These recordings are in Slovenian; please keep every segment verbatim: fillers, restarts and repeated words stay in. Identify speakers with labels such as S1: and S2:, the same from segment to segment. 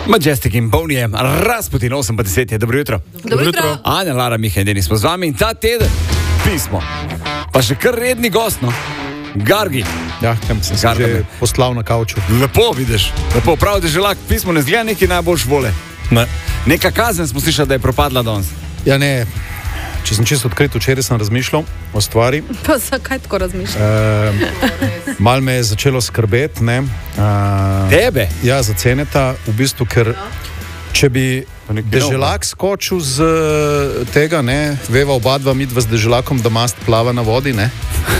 S1: Majestic in Bonije, Rasputin osem pa deset je, dobro jutro.
S2: Dobro jutro.
S1: Anja, Lara, Miha in Denis smo z vami in ta teden pismo. Pa še kar redni gost, no? Gargi.
S3: Ja, kam sem se že poslal na kavču.
S1: Lepo vidiš, lepo, prav deželak pismo ne zgleda neki najboljš vole.
S3: Ne.
S1: Neka kazen smo slišali, da je propadla danes.
S3: Ja, ne, če sem čisto odkrit, včeraj sem razmišljal o stvari.
S2: Pa zakaj tako razmišljaš?
S3: E, mal me je začelo skrbeti, ne. E,
S1: Tebe?
S3: Ja, za Ceneta, v bistvu, ker če bi deželak skočil z tega, ne, veva oba dva midva z deželakom, da mast plava na vodi, ne.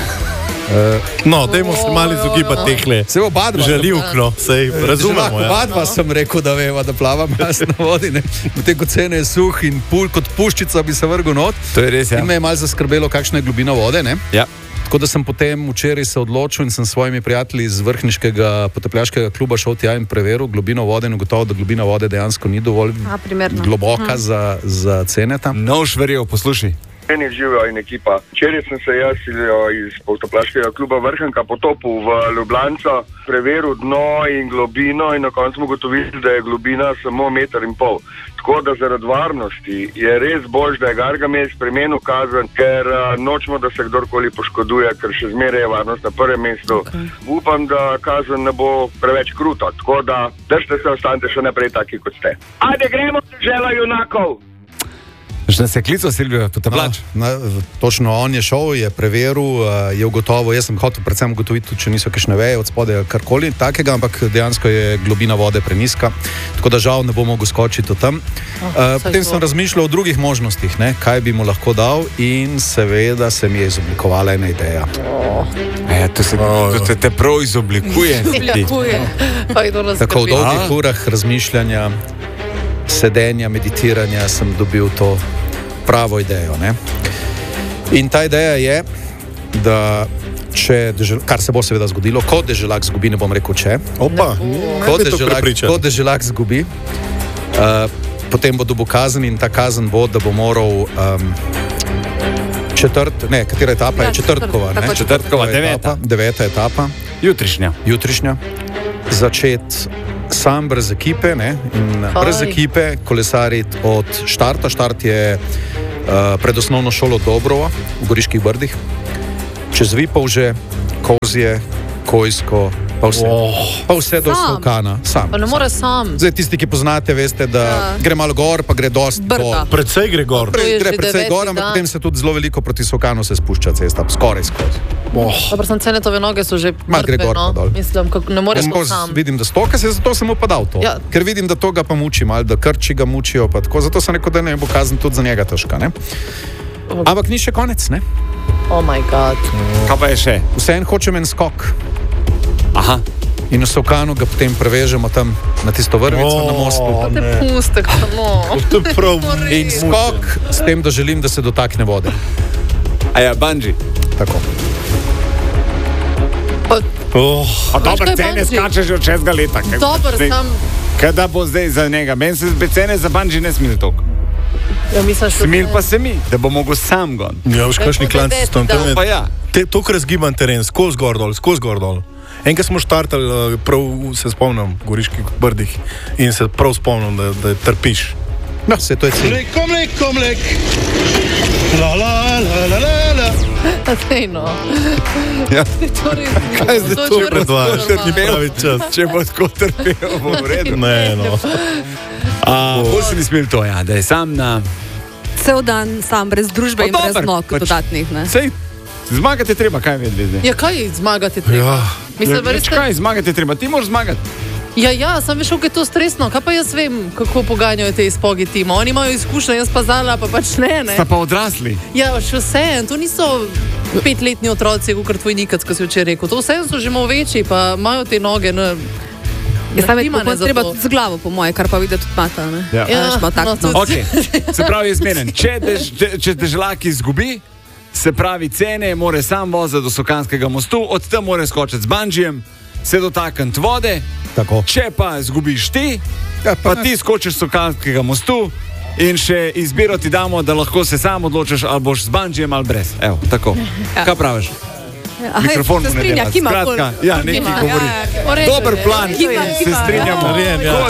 S4: No, dajmo se malo izogibati tehle.
S3: Se oba dva.
S4: Žaljivkno, sej razumemo.
S3: Oba dva sem rekel, da veva, da plava mast na vodi, ne. Potem, ko Cene je suh in pul kot puščica bi se vrgel not.
S1: To je res, ja.
S3: In me je malo zaskrbelo, kakšna je globina vode, ne.
S1: Ja.
S3: Tako da sem potem včeraj se odločil in sem s svojimi prijatelji iz vrhniškega potapljaškega kluba šel tja in preveril globino vode in ugotovil, da globina vode dejansko ni dovolj
S2: A, primerno.
S3: globoka
S2: Hm.
S3: za, za Ceneta.
S1: No, šverjev, poslušaj.
S5: Meni živijo in ekipa. Včeraj sem se jaz iz potapljaškega kluba Vrhnika potopil v Ljubljanco, preveril dno in globino in na koncu smo ugotovili, da je globina samo meter in pol. Tako da zaradi varnosti je res bolj, da je Gargamel spremenil kazen, ker uh, nočemo, da se kdorkoli poškoduje, ker še zmeraj je varnost na prvem mestu. Okay. Upam, da kazen ne bo preveč kruta, tako da držite se, ostanite še naprej taki, kot ste. Ajde, gremo dežela junakov!
S1: Že se je klical Silvijo Potapljač?
S3: No, na, točno on je šel, je preveril, je ugotovil, jaz sem hotel predvsem ugotoviti, če niso kakšne veje od spodaj karkoli takega, ampak dejansko je globina vode preniska, tako da žal ne bo mogel skočiti tam. Oh, uh, potem sem razmišljal o drugih možnostih, ne, kaj bi mu lahko dal in seveda se mi je izoblikovala ena ideja.
S1: Oh. E, to se oh, to te, te prav izoblikuje.
S2: Izoblikuje.
S3: Tako v dolgih urah razmišljanja, sedenja, meditiranja sem dobil to pravo idejo. Ne? In ta ideja je, da če, dežel, kar se bo seveda zgodilo, ko deželak zgubi, ne bom rekel če,
S4: Opa,
S3: ko deželak, ko deželak zgubi, uh, potem bo dobil kazen in ta kazen bo, da bo moral um, četrt, ne, katera etapa
S2: Ja,
S3: je četrtkova, ne?
S1: Četrtkova, deveta.
S3: etapa, deveta etapa,
S1: Jutrišnja.
S3: jutrišnja, začeti sam brez ekipe, ne? In
S2: Kaj?
S3: brez ekipe kolesariti od štarta. Štart je uh, pred osnovno šolo Dobrova v Goriških Brdih, čez Vipavže, Kozje, Kojsko, pa vse,
S4: Oh.
S3: pa vse do
S2: Sam?
S3: Solkana, sam.
S2: Pa ne more sam.
S3: Zdaj tisti, ki poznate, veste, da
S2: Ja.
S3: gre malo gor, pa gre dosti
S2: Brda.
S3: dol.
S4: Predvsej gre gor.
S2: To je
S3: Gre
S2: že
S3: precej
S2: deveti
S3: gor, ampak
S2: dan.
S3: potem se tudi zelo veliko proti Solkanu se spušča cesta, skoraj skozi.
S4: Oh.
S2: Dobro, sem Cenetove noge so že
S3: Ma, gre
S2: mrtve,
S3: gor pa
S2: no.
S3: dol.
S2: Mislim, kako ne moreš
S3: Skozi
S2: sam.
S3: vidim, da stoka se, zato sem mu pa dal to.
S2: Ja.
S3: Ker vidim, da to ga pa muči malo, da krči ga mučijo, pa tako. Zato sem rekel, da ne bo kazen tudi za njega težka, ne? Ampak ni še konec, ne?
S2: Oh my god.
S1: Kaj pa je še?
S3: Vseeno hočem en skok.
S1: Aha.
S3: In v Solkanu ga potem prevežemo tam na tisto vrvico
S4: Oh,
S3: na mostu.
S2: Te
S4: ne.
S2: puste, no.
S4: To je prav.
S3: In skok s tem, da želim, da se dotakne vode.
S1: A ja, bungee.
S3: Tako.
S4: Oh.
S1: A
S2: Veš,
S1: dober,
S2: kaj je
S1: Cene
S2: bungee?
S1: skače že od šestega leta. Kaj-
S2: Dober,
S1: zdaj-
S2: sam.
S1: Kaj da bo zdaj za njega? Meni se z Cene za bungee ne smil toliko.
S2: Ja, mislim, što
S1: Smil pa se mi, da bo mogel sam gon.
S4: Ja, veš, kakšni
S2: Lepo
S4: klanci
S2: vedeti,
S4: so tam.
S2: da.
S4: tam je-
S1: Pa ja.
S4: Te, to, kar razgiban teren, skozi gor dol, skozi gor dol. Enkrat smo štartali, eh, prav se spomnim, v Goriških Brdih in se prav spomnim, da, da trpiš.
S3: No, vse to je cilj.
S6: Mleko, mleko, mlek. La, la, la, la, la, la.
S2: Sej, no.
S1: Ja.
S2: To res ni.
S1: Kaj zdaj
S2: To je
S1: to
S2: že
S4: predvajaš?
S2: normalno.
S4: Ni pravi čas.
S1: Če bo tako trpel, bo v redu.
S4: Ne, no.
S1: A, bolj si ni smel to, ja, da je sam na...
S7: Cel dan sam, brez družbe
S1: Pa
S7: in brez
S1: dober,
S7: nog
S1: pač-
S7: dodatnih. Ne?
S1: Sej, zmagati je treba, kaj vedeti zdaj.
S2: Ja, kaj zmagati treba?
S4: Ja.
S2: Mislim,
S1: Ja,
S2: verjete-
S1: kaj, zmagati je treba, ti moraš zmagati.
S2: Ja, ja, sem veš, kako je to stresno. Kaj pa jaz vem, kako poganjajo te izpogi tima. Oni imajo izkušnje, jaz pa zala, pa pač ne. ne.
S1: Sta pa odrasli.
S2: Ja, še vse, to niso petletni otroci, kot tvoj nikac, ko si včeraj rekel. To vse so že malo večji, pa imajo te noge. Ne.
S7: Je samo
S2: Natimane za
S7: treba
S2: to.
S7: z glavo, po moje, kar pa videti tudi mata. Ne?
S1: Ja.
S2: Ja,
S7: Veš, malo
S2: no,
S7: taktno.
S2: tudi-
S1: Okay. Se pravi, je zmeren. Če, dež, de, če deželak izgubi, se pravi, Cene more sam voziti do Sokanskega mostu, od tam more skočiti z bungeejem, se dotakniti vode.
S3: Tako.
S1: Če pa izgubiš ti,
S3: Ja,
S1: pa ti skočiš z Sokanskega mostu in še izbiro ti damo, da lahko se sam odločiš, ali boš z bungeejem ali brez. Evo, tako. Kaj praviš?
S7: Aha,
S1: Mikrofon
S7: se
S1: mu ne
S7: strinja,
S1: dela.
S7: kima
S1: Skratka,
S7: ful.
S1: ja, nekaj
S7: Kima,
S1: govori.
S7: ja, ja.
S2: V redu
S1: Dober
S2: je.
S1: plan,
S7: Kima,
S1: se
S7: kima,
S1: strinjamo.
S4: ja.
S1: Tako da,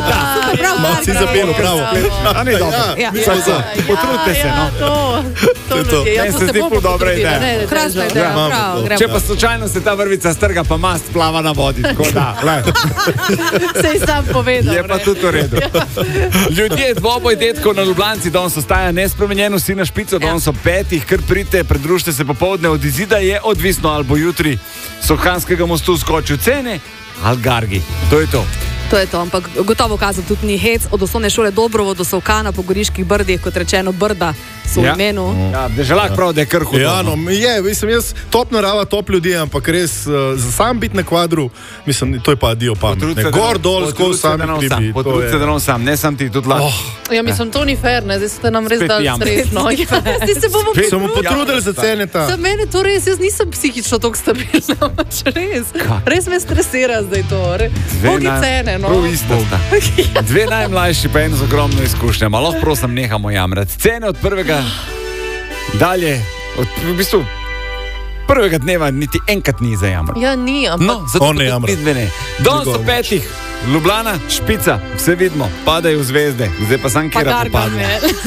S7: prav, prav,
S4: Malo si zapelo, pravo.
S1: A ni dobro.
S7: Ja.
S1: Mislim,
S7: Ja.
S1: Potrudite se, no.
S2: To, to,
S4: To je to.
S2: ljudje. Ja,
S1: Meni
S2: to
S1: se
S2: se
S1: zdi
S2: bomo
S1: ful dobra
S2: potrudili,
S1: ideja.
S2: ne, ne,
S7: Krasna
S2: ne,
S7: ideja,
S2: ne.
S7: prav, gremo.
S1: Če pa slučajno se ta vrvica strga, pa mast plava na vodi. Tako da, glej.
S2: Sej sam povedal.
S1: Je pa
S2: ne.
S1: tudi v redu. Ljudje, dvoboj detkov na Ljubljanci, danes ostaja nespremenjen, vsi na špico, danes so petih, kar pridite, pridružite se popovdne, od izida je odvisno, ali bo jutri Sohanskega mostu skočil cene, ali Gargi. To je to.
S7: To je to, ampak gotovo kazal tudi ni hec od osnovne šole Dobrovo do Solkana po Goriških brdih, kot rečeno, Brda so v
S1: Ja.
S7: imenu.
S1: Ja, deželak prav, da je kar hudo.
S4: Ja, no, je, mislim, jaz top narava, top ljudi, ampak res uh, za sam biti na kvadru, mislim, to je pa dio pamet. Ne, gor, dol, skozi sami hribi.
S1: Potrud se, da nam sam, ne sam ti, tudi lahko. Oh.
S2: Ja, mislim, to ni fair, ne, zdaj ste nam res
S1: Spet
S2: dali
S1: jam.
S2: strešno. Ja, zdaj se bomo
S1: Spet-
S4: Samo
S2: potrudili.
S4: potrudili za cene ta.
S2: Za mene to res, jaz nisem psihično tako stabilna, pač res.
S1: Kaj?
S2: Res me stresira zdaj to. Re.
S1: Dve
S2: Bogi
S1: naj-
S2: cene, no.
S1: Prav ista sta. Dve najmlajši, pa en z ogromno izkušnjami. Lahko prosim, nehamo jamrati. Cene od prvega dalje, od, v bistvu prvega dneva niti enkrat ni za jamrati.
S2: Ja, ni, ampak
S1: No, zato
S4: On ne
S1: tudi
S4: jamra.
S1: vidve ne. Danes do
S4: Drugo.
S1: petih, Ljubljana, špica, vse vidimo, padajo zvezde, zdaj pa sam
S7: Pa
S1: kera
S7: Garga
S1: popadne.
S7: me.